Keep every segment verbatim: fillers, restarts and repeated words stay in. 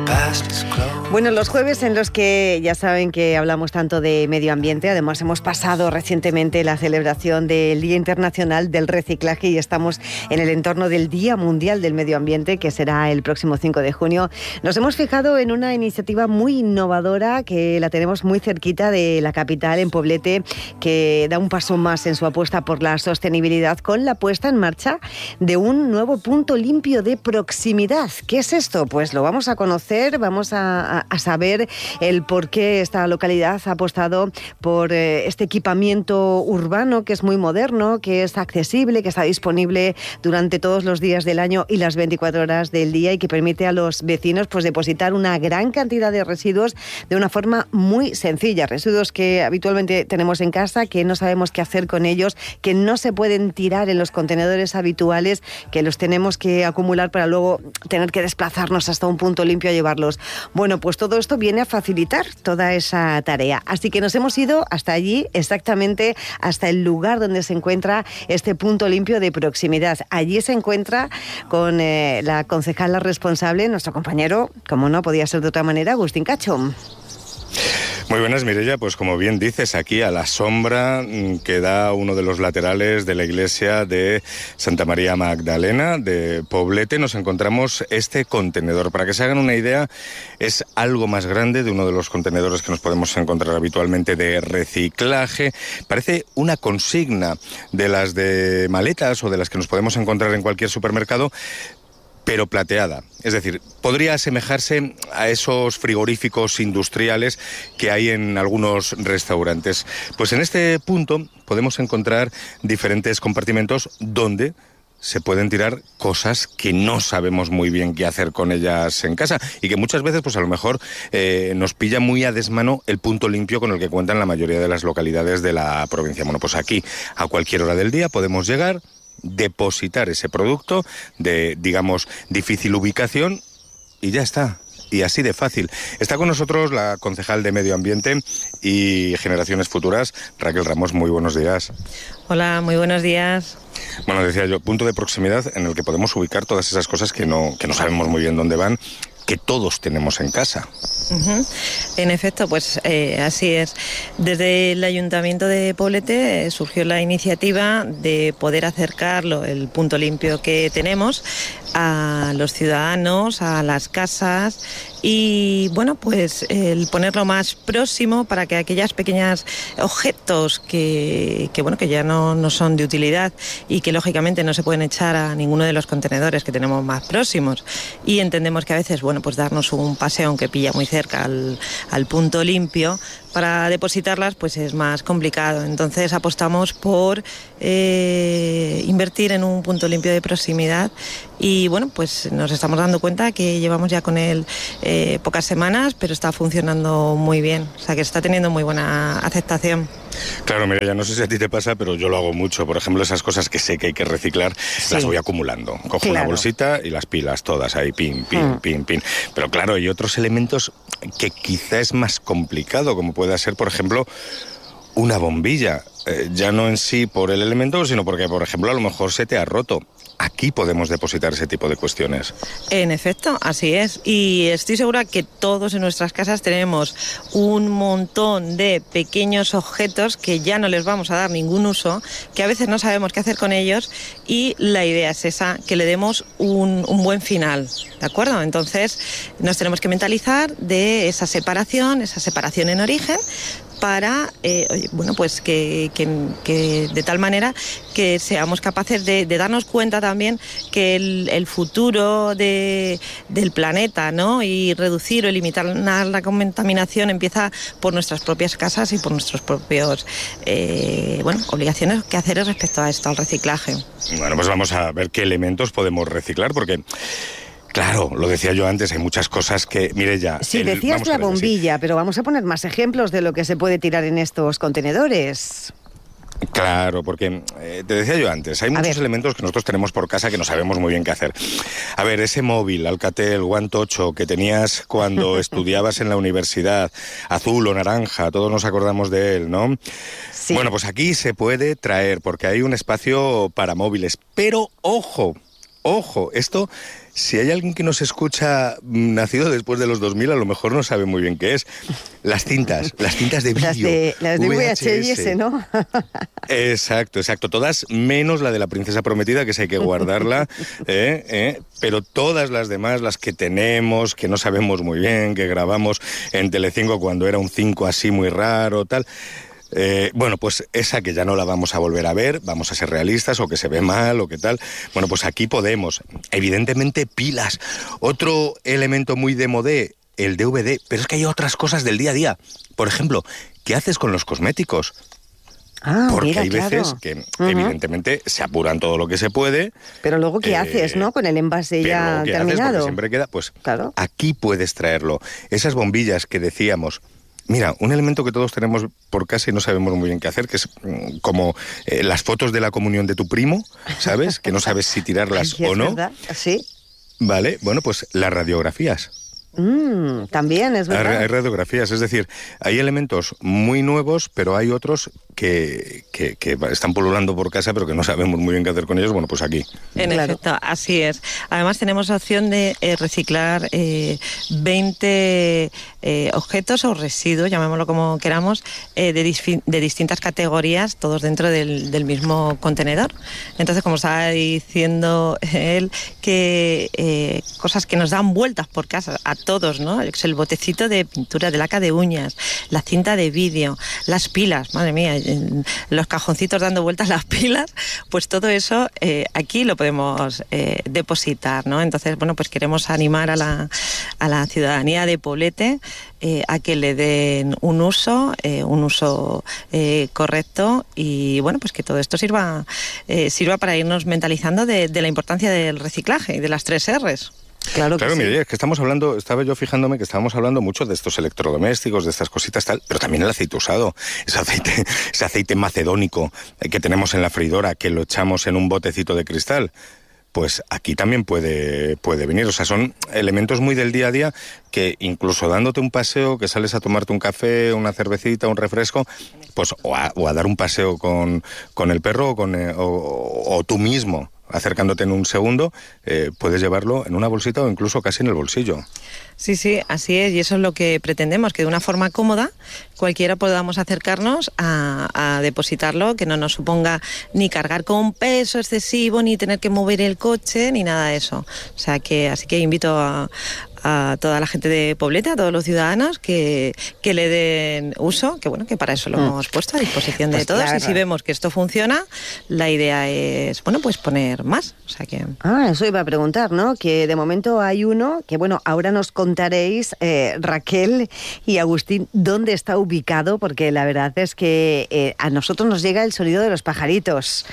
Bueno, los jueves en los que ya saben que hablamos tanto de medio ambiente, además hemos pasado recientemente la celebración del Día Internacional del Reciclaje y estamos en el entorno del Día Mundial del Medio Ambiente, que será el próximo cinco de junio. Nos hemos fijado en una iniciativa muy innovadora que la tenemos muy cerquita de la capital, en Poblete, que da un paso más en su apuesta por la sostenibilidad con la puesta en marcha de un nuevo punto limpio de proximidad. ¿Qué es esto? Pues lo vamos a conocer, vamos a, a, a saber el por qué esta localidad ha apostado por eh, este equipamiento urbano que es muy moderno, que es accesible, que está disponible durante todos los días del año y las veinticuatro horas del día y que permite a los vecinos pues depositar una gran cantidad de residuos de una forma muy sencilla. Residuos que habitualmente tenemos en casa, que no sabemos qué hacer con ellos, que no se pueden tirar en los contenedores habituales, que los tenemos que acumular para luego tener que desplazarnos hasta un punto limpio a llevarlos. Bueno, pues todo esto viene a facilitar toda esa tarea. Así que nos hemos ido hasta allí, exactamente hasta el lugar donde se encuentra este punto limpio de proximidad. Allí se encuentra con eh, la concejala responsable, nuestro compañero, como no podía ser de otra manera, Agustín Cacho. Muy buenas, Mireia. Pues como bien dices, aquí a la sombra que da uno de los laterales de la iglesia de Santa María Magdalena de Poblete nos encontramos este contenedor. Para que se hagan una idea, es algo más grande de uno de los contenedores que nos podemos encontrar habitualmente de reciclaje. Parece una consigna de las de maletas o de las que nos podemos encontrar en cualquier supermercado, pero plateada. Es decir, podría asemejarse a esos frigoríficos industriales que hay en algunos restaurantes. Pues en este punto podemos encontrar diferentes compartimentos donde se pueden tirar cosas que no sabemos muy bien qué hacer con ellas en casa y que muchas veces, pues a lo mejor, eh, nos pilla muy a desmano el punto limpio con el que cuentan la mayoría de las localidades de la provincia. Bueno, pues aquí, a cualquier hora del día, podemos llegar, depositar ese producto de, digamos, difícil ubicación y ya está. Y así de fácil. Está con nosotros la concejal de Medio Ambiente y Generaciones Futuras, Raquel Ramos. Muy buenos días. Hola, muy buenos días. Bueno, decía yo, punto de proximidad en el que podemos ubicar todas esas cosas que no, que no sabemos muy bien dónde van, que todos tenemos en casa. Uh-huh. En efecto, pues eh, así es. Desde el Ayuntamiento de Poblete eh, surgió la iniciativa de poder acercarlo, el punto limpio que tenemos, a los ciudadanos, a las casas y, bueno, pues el ponerlo más próximo para que aquellas pequeñas objetos que, que bueno, que ya no, no son de utilidad y que lógicamente no se pueden echar a ninguno de los contenedores que tenemos más próximos y entendemos que a veces, bueno, pues darnos un paseo aunque pilla muy cerca al, al punto limpio para depositarlas pues es más complicado. Entonces apostamos por eh, invertir en un punto limpio de proximidad y bueno, pues nos estamos dando cuenta que llevamos ya con él eh, pocas semanas, pero está funcionando muy bien, o sea que está teniendo muy buena aceptación. Claro, mira, ya no sé si a ti te pasa, pero yo lo hago mucho. Por ejemplo, esas cosas que sé que hay que reciclar, sí, las voy acumulando. Cojo claro. una bolsita y las pilas todas ahí, pin, pin, mm. pin, pin. Pero claro, hay otros elementos que quizá es más complicado, como puede ser, por ejemplo, una bombilla. Eh, ya no en sí por el elemento, sino porque, por ejemplo, a lo mejor se te ha roto. Aquí podemos depositar ese tipo de cuestiones. En efecto, así es. Y estoy segura que todos en nuestras casas tenemos un montón de pequeños objetos que ya no les vamos a dar ningún uso, que a veces no sabemos qué hacer con ellos y la idea es esa, que le demos un, un buen final, ¿de acuerdo? Entonces nos tenemos que mentalizar de esa separación, esa separación en origen, para, eh, bueno, pues que, que, que de tal manera que seamos capaces de, de darnos cuenta también que el, el futuro de, del planeta, ¿no? Y reducir o limitar la contaminación empieza por nuestras propias casas y por nuestros propios, eh, bueno, obligaciones que hacer respecto a esto, al reciclaje. Bueno, pues vamos a ver qué elementos podemos reciclar, porque claro, lo decía yo antes, hay muchas cosas que, mire ya... Sí, el, decías la bombilla, sí, pero vamos a poner más ejemplos de lo que se puede tirar en estos contenedores. Claro, porque eh, te decía yo antes, hay muchos elementos que nosotros tenemos por casa que no sabemos muy bien qué hacer. A ver, ese móvil, Alcatel, One ocho que tenías cuando estudiabas en la universidad, azul o naranja, todos nos acordamos de él, ¿no? Sí. Bueno, pues aquí se puede traer, porque hay un espacio para móviles, pero ojo, ojo, esto, si hay alguien que nos escucha nacido después de los dos mil, a lo mejor no sabe muy bien qué es. Las cintas, las cintas de vídeo. Las de, las de V H S, ¿no? Exacto, exacto. Todas menos la de la princesa prometida, que esa hay que guardarla, ¿eh? ¿eh? Pero todas las demás, las que tenemos, que no sabemos muy bien, que grabamos en Telecinco cuando era un cinco así muy raro, tal... Eh, bueno, pues esa que ya no la vamos a volver a ver, vamos a ser realistas, o que se ve mal, o que tal. Bueno, pues aquí podemos. Evidentemente, pilas. Otro elemento muy de modé, el D V D. Pero es que hay otras cosas del día a día. Por ejemplo, ¿qué haces con los cosméticos? Ah, Porque mira, hay veces claro. que, uh-huh. evidentemente, se apuran todo lo que se puede. Pero luego, ¿qué eh, haces, no? Con el envase pero ya luego, ¿qué terminado. haces? Porque siempre queda, pues, claro. Aquí puedes traerlo. Esas bombillas que decíamos... Mira, un elemento que todos tenemos por casa y no sabemos muy bien qué hacer, que es mm, como eh, las fotos de la comunión de tu primo, ¿sabes? Que no sabes si tirarlas Ay, o no. ¿verdad? Sí. Vale, bueno, pues las radiografías. Mm, también, es verdad. Hay, hay radiografías, es decir, hay elementos muy nuevos, pero hay otros que, que, que están pululando por casa, pero que no sabemos muy bien qué hacer con ellos. Bueno, pues aquí. En claro. efecto, así es. Además tenemos la opción de eh, reciclar eh, veinte eh, objetos o residuos, llamémoslo como queramos, eh, de, dis- de distintas categorías, todos dentro del, del mismo contenedor. Entonces, como estaba diciendo él, que eh, cosas que nos dan vueltas por casa, a todos, ¿no? Es el botecito de pintura, de laca de uñas, la cinta de vídeo, las pilas, madre mía, los cajoncitos dando vueltas las pilas, pues todo eso eh, aquí lo podemos eh, depositar, ¿no? Entonces, bueno, pues queremos animar a la, a la ciudadanía de Poblete eh, a que le den un uso, eh, un uso eh, correcto y, bueno, pues que todo esto sirva, eh, sirva para irnos mentalizando de, de la importancia del reciclaje y de las tres R's. Claro, que Claro, sí. mira, es que estamos hablando, estaba yo fijándome que estábamos hablando mucho de estos electrodomésticos, de estas cositas tal, pero también el aceite usado, ese aceite, ese aceite macedónico que tenemos en la freidora, que lo echamos en un botecito de cristal. Pues aquí también puede, puede venir. O sea, son elementos muy del día a día que incluso dándote un paseo, que sales a tomarte un café, una cervecita, un refresco, pues o a, o a dar un paseo con, con el perro o, con, eh, o, o tú mismo, acercándote en un segundo, eh, puedes llevarlo en una bolsita o incluso casi en el bolsillo. Sí, sí, así es, y eso es lo que pretendemos, que de una forma cómoda cualquiera podamos acercarnos a, a depositarlo, que no nos suponga ni cargar con peso excesivo, ni tener que mover el coche, ni nada de eso. O sea que, así que invito a, a toda la gente de Poblete, a todos los ciudadanos, que, que le den uso, que bueno, que para eso lo mm. hemos puesto a disposición de pues todos, claro. Y si vemos que esto funciona, la idea es, bueno, pues poner más. O sea que... Ah, eso iba a preguntar, ¿no? Que de momento hay uno, que bueno, ahora nos contaréis, eh, Raquel y Agustín, dónde está ubicado, porque la verdad es que eh, a nosotros nos llega el sonido de los pajaritos.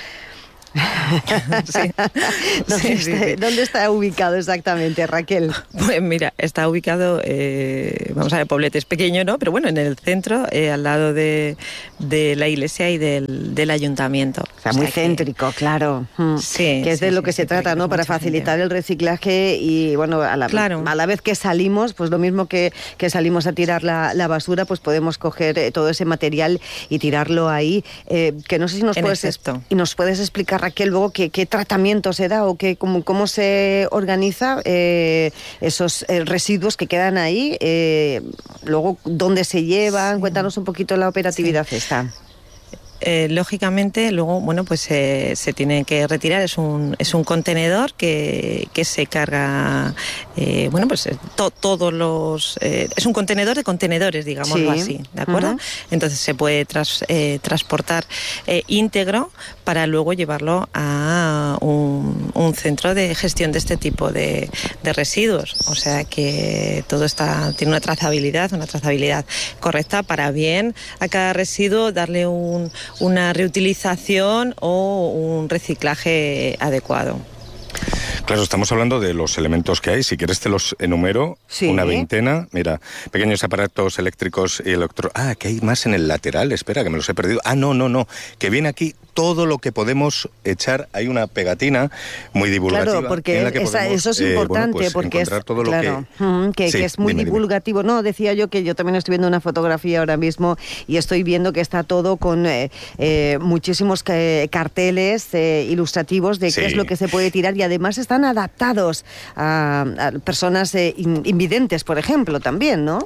Sí. ¿Dónde, Sí, está, sí, sí. ¿Dónde está ubicado exactamente, Raquel? Pues mira, está ubicado, eh, vamos a ver, Poblete es pequeño, ¿no? Pero bueno, en el centro, eh, al lado de, de la iglesia y del, del ayuntamiento. O sea, muy que... céntrico, claro. Mm. Sí. Que es de sí, lo sí, que sí, se trata, ¿no? Para facilitar gente. el reciclaje y, bueno, a la, claro. a la vez que salimos, pues lo mismo que, que salimos a tirar la, la basura, pues podemos coger eh, todo ese material y tirarlo ahí. Eh, que no sé si nos en puedes, efecto. y nos puedes explicar, Raquel, luego qué, qué tratamiento se da o qué, cómo, cómo se organiza eh, esos eh, residuos que quedan ahí, eh, luego dónde se llevan. Sí. Cuéntanos un poquito la operatividad sí. esta. Eh, lógicamente, luego, bueno, pues eh, se tiene que retirar. Es un es un contenedor que, que se carga, eh, bueno, pues to, todos los... Eh, es un contenedor de contenedores, digámoslo sí. así, ¿de acuerdo? Uh-huh. Entonces se puede tras, eh, transportar eh, íntegro para luego llevarlo a un, un centro de gestión de este tipo de, de residuos. O sea que todo está tiene una trazabilidad, una trazabilidad correcta para bien a cada residuo darle un una reutilización o un reciclaje adecuado. Claro, estamos hablando de los elementos que hay. Si quieres te los enumero, sí. una veintena. Mira, pequeños aparatos eléctricos y electro... Ah, que hay más en el lateral. Espera, que me los he perdido. Ah, no, no, no. Que viene aquí todo lo que podemos echar. Hay una pegatina muy divulgativa. Claro, porque en la que esa, podemos, eso es eh, importante, bueno, pues porque es todo lo claro, que... mm, que, Sí, que es muy dime, divulgativo. dime. No, decía yo que yo también estoy viendo una fotografía ahora mismo y estoy viendo que está todo con eh, eh, muchísimos eh, carteles eh, ilustrativos de Sí. qué es lo que se puede tirar, y además están adaptados a, a personas eh, in, invidentes, por ejemplo, también, ¿no?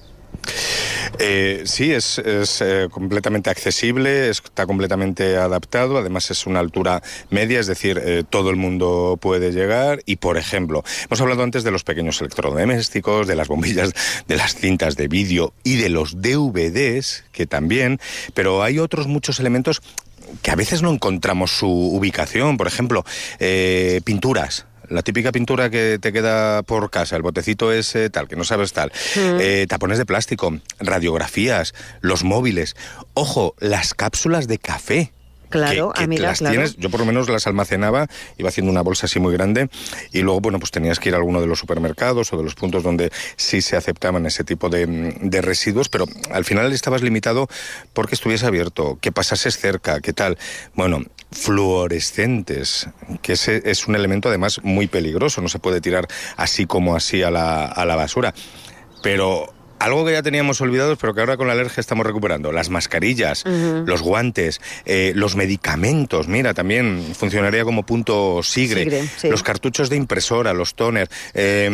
Eh, sí, es, es eh, completamente accesible, está completamente adaptado, además es una altura media, es decir, eh, todo el mundo puede llegar. Y, por ejemplo, hemos hablado antes de los pequeños electrodomésticos, de las bombillas, de las cintas de vídeo y de los D V Ds, que también, pero hay otros muchos elementos que a veces no encontramos su ubicación. Por ejemplo, eh, pinturas. La típica pintura que te queda por casa, el botecito ese tal, que no sabes tal, mm. eh, tapones de plástico, radiografías, los móviles, ojo, las cápsulas de café. Claro, que, que ah, mira, las claro. tienes, yo por lo menos las almacenaba, iba haciendo una bolsa así muy grande y luego, bueno, pues tenías que ir a alguno de los supermercados o de los puntos donde sí se aceptaban ese tipo de, de residuos, pero al final estabas limitado porque estuviese abierto, que pasases cerca, qué tal. Bueno, fluorescentes, que ese es un elemento además muy peligroso, no se puede tirar así como así a la, a la basura. Pero algo que ya teníamos olvidados, pero que ahora con la alergia estamos recuperando. Las mascarillas, uh-huh. los guantes, eh, los medicamentos. Mira, también funcionaría como punto sigre. sigre sí. Los cartuchos de impresora, los toners, eh,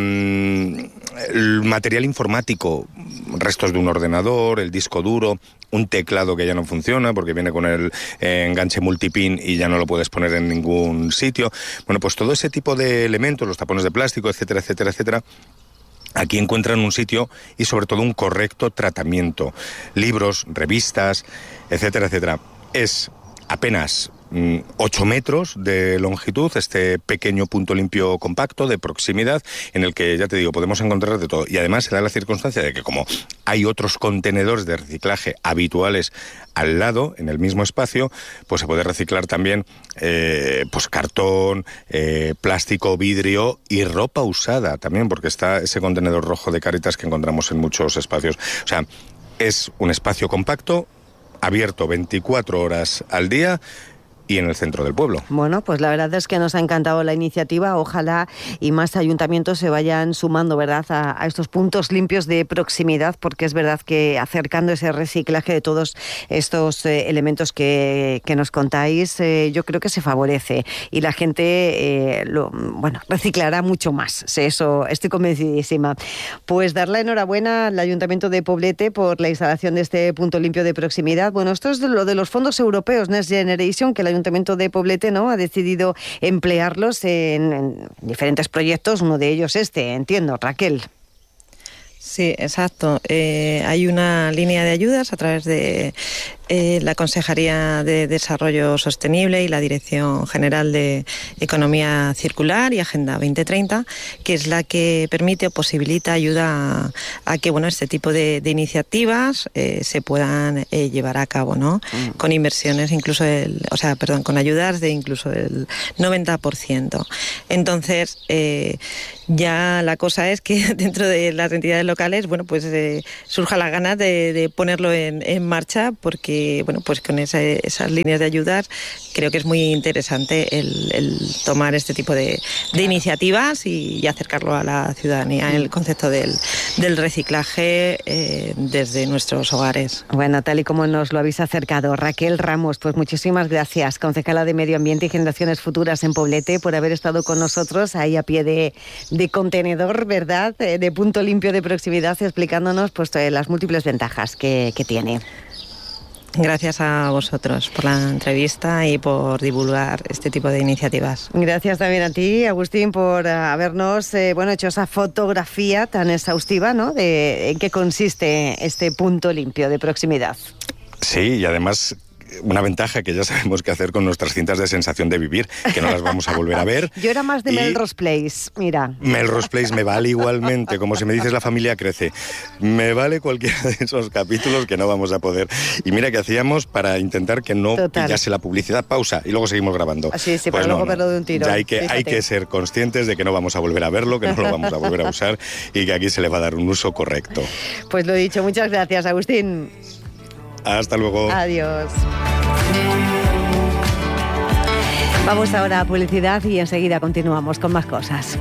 el material informático, restos de un ordenador, el disco duro, un teclado que ya no funciona porque viene con el eh, enganche multipin y ya no lo puedes poner en ningún sitio. Bueno, pues todo ese tipo de elementos, los tapones de plástico, etcétera, etcétera, etcétera, aquí encuentran un sitio y sobre todo un correcto tratamiento. Libros, revistas, etcétera, etcétera. Es apenas mm, ocho metros de longitud, este pequeño punto limpio compacto de proximidad en el que, ya te digo, podemos encontrar de todo. Y además se da la circunstancia de que como hay otros contenedores de reciclaje habituales al lado, en el mismo espacio, pues se puede reciclar también eh, pues cartón, eh, plástico, vidrio y ropa usada también, porque está ese contenedor rojo de Cáritas que encontramos en muchos espacios. O sea, es un espacio compacto, abierto veinticuatro horas al día y en el centro del pueblo. Bueno, pues la verdad es que nos ha encantado la iniciativa. Ojalá y más ayuntamientos se vayan sumando, ¿verdad?, a, a estos puntos limpios de proximidad, porque es verdad que acercando ese reciclaje de todos estos eh, elementos que, que nos contáis, eh, yo creo que se favorece y la gente eh, lo, bueno, reciclará mucho más. Sí, eso estoy convencidísima. Pues dar la enhorabuena al Ayuntamiento de Poblete por la instalación de este punto limpio de proximidad. Bueno, esto es de lo de los fondos europeos Next Generation, que el Ayuntamiento de Poblete, ¿no?, ha decidido emplearlos en, en diferentes proyectos, uno de ellos este, entiendo, Raquel. Sí, exacto. Eh, hay una línea de ayudas a través de eh, la Consejería de Desarrollo Sostenible y la Dirección General de Economía Circular y Agenda veinte treinta, que es la que permite o posibilita ayuda a, a que bueno este tipo de, de iniciativas eh, se puedan eh, llevar a cabo, ¿no? Mm. Con inversiones, incluso el, o sea, perdón, con ayudas de incluso el noventa por ciento. Entonces, eh, ya la cosa es que dentro de las entidades locales, bueno, pues eh, surja la gana de, de ponerlo en, en marcha, porque, bueno, pues con esa, esas líneas de ayudas creo que es muy interesante el, el tomar este tipo de, de iniciativas y, y acercarlo a la ciudadanía, el concepto del, del reciclaje eh, desde nuestros hogares. Bueno, tal y como nos lo habéis acercado, Raquel Ramos, pues muchísimas gracias, concejala de Medio Ambiente y Generaciones Futuras en Poblete, por haber estado con nosotros ahí a pie de, de contenedor, ¿verdad?, de punto limpio de proximidad, explicándonos pues las múltiples ventajas que, que tiene. Gracias a vosotros por la entrevista y por divulgar este tipo de iniciativas. Gracias también a ti, Agustín, por habernos eh, bueno, hecho esa fotografía tan exhaustiva, ¿no?, de en qué consiste este punto limpio de proximidad. Sí, y además una ventaja que ya sabemos qué hacer con nuestras cintas de sensación de vivir, que no las vamos a volver a ver. Yo era más de Melrose Place, mira. Melrose Place me vale igualmente, como si me dices La familia crece. Me vale cualquiera de esos capítulos que no vamos a poder. Y mira que hacíamos para intentar que no Total. pillase la publicidad. Pausa, y luego seguimos grabando. Sí, sí, pues para no, luego no. verlo de un tiro. Ya hay que, hay que ser conscientes de que no vamos a volver a verlo, que no lo vamos a volver a usar y que aquí se le va a dar un uso correcto. Pues lo dicho, muchas gracias, Agustín. Hasta luego. Adiós. Vamos ahora a publicidad y enseguida continuamos con más cosas.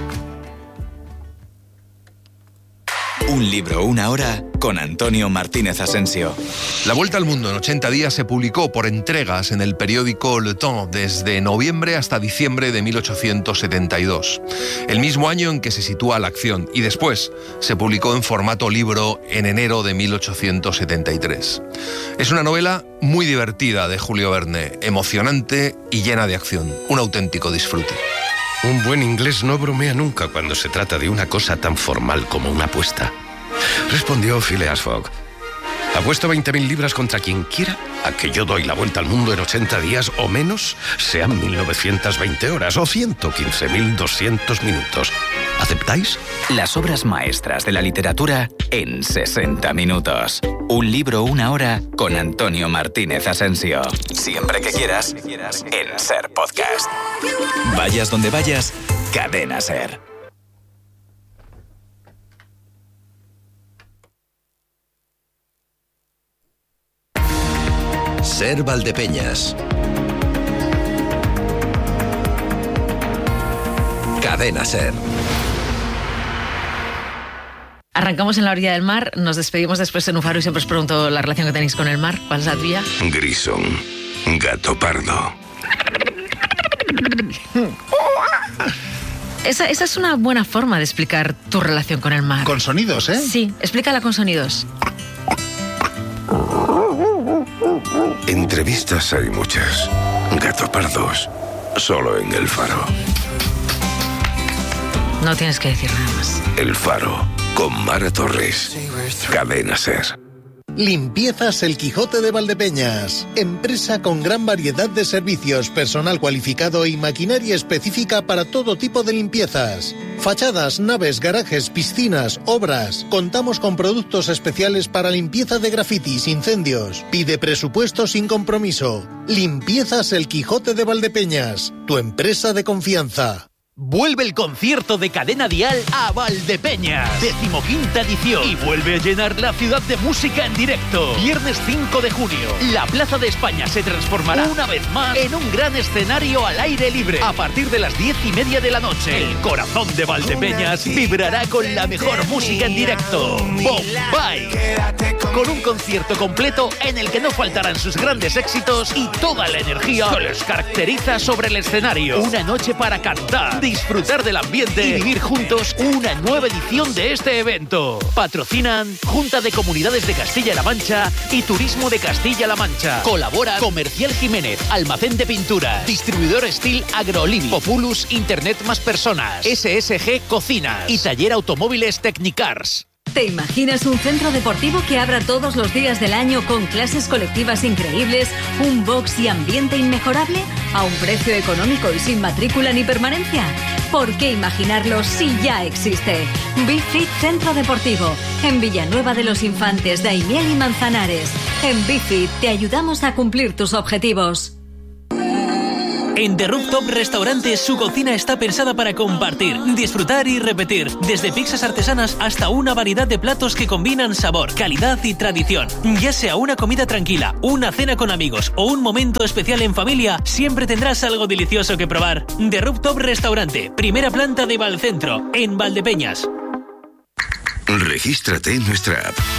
Un libro, una hora, con Antonio Martínez Asensio. La Vuelta al Mundo en ochenta días se publicó por entregas en el periódico Le Temps desde noviembre hasta diciembre de mil ochocientos setenta y dos, el mismo año en que se sitúa la acción, y después se publicó en formato libro en enero de mil ochocientos setenta y tres. Es una novela muy divertida de Julio Verne, emocionante y llena de acción, un auténtico disfrute. Un buen inglés no bromea nunca cuando se trata de una cosa tan formal como una apuesta, respondió Phileas Fogg. Apuesto veinte mil libras contra quien quiera a que yo doy la vuelta al mundo en ochenta días o menos, sean mil novecientas veinte horas o ciento quince mil doscientos minutos. ¿Aceptáis? Las obras maestras de la literatura en sesenta minutos. Un libro, una hora, con Antonio Martínez Asensio. Siempre que quieras, en Ser Podcast. Vayas donde vayas, Cadena Ser. Ser Valdepeñas. Cadena Ser. Arrancamos en la orilla del mar, nos despedimos después en un faro y siempre os pregunto la relación que tenéis con el mar. ¿Cuál es la tuya? Grison, gato pardo. Esa, esa es una buena forma de explicar tu relación con el mar. Con sonidos, ¿eh? Sí, explícala con sonidos. Entrevistas hay muchas. Gato pardos, solo en El Faro. No tienes que decir nada más. El Faro, con Mara Torres. Cadena Ser. Limpiezas El Quijote de Valdepeñas. Empresa con gran variedad de servicios, personal cualificado y maquinaria específica para todo tipo de limpiezas. Fachadas, naves, garajes, piscinas, obras. Contamos con productos especiales para limpieza de grafitis, incendios. Pide presupuesto sin compromiso. Limpiezas El Quijote de Valdepeñas. Tu empresa de confianza. Vuelve el concierto de Cadena Dial a Valdepeñas, decimoquinta edición, y vuelve a llenar la ciudad de música en directo. Viernes cinco de junio, la Plaza de España se transformará una vez más en un gran escenario al aire libre. A partir de las diez y media de la noche, el corazón de Valdepeñas vibrará con la mejor música en directo. Bombay, con un concierto completo en el que no faltarán sus grandes éxitos y toda la energía que les caracteriza sobre el escenario. Una noche para cantar, disfrutar del ambiente y vivir juntos una nueva edición de este evento. Patrocinan Junta de Comunidades de Castilla-La Mancha y Turismo de Castilla-La Mancha. Colabora Comercial Jiménez, Almacén de Pinturas, Distribuidor Steel Agroliving, Populus Internet Más Personas, S S G Cocinas y Taller Automóviles Technicars. ¿Te imaginas un centro deportivo que abra todos los días del año con clases colectivas increíbles, un box y ambiente inmejorable, a un precio económico y sin matrícula ni permanencia? ¿Por qué imaginarlo si ya existe? BeFit Centro Deportivo, en Villanueva de los Infantes, Daimiel y Manzanares. En BeFit te ayudamos a cumplir tus objetivos. En The Rooftop Restaurante, su cocina está pensada para compartir, disfrutar y repetir. Desde pizzas artesanas hasta una variedad de platos que combinan sabor, calidad y tradición. Ya sea una comida tranquila, una cena con amigos o un momento especial en familia, siempre tendrás algo delicioso que probar. The Rooftop Restaurante, primera planta de Valcentro, en Valdepeñas. Regístrate en nuestra app.